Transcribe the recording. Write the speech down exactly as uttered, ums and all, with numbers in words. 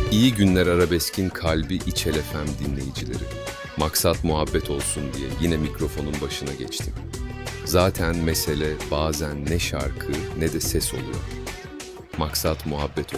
İyi Günler Arabesk'in kalbi İçel F M dinleyicileri. Maksat muhabbet olsun diye yine mikrofonun başına geçtim. Zaten mesele bazen ne şarkı ne de ses oluyor. Maksat muhabbet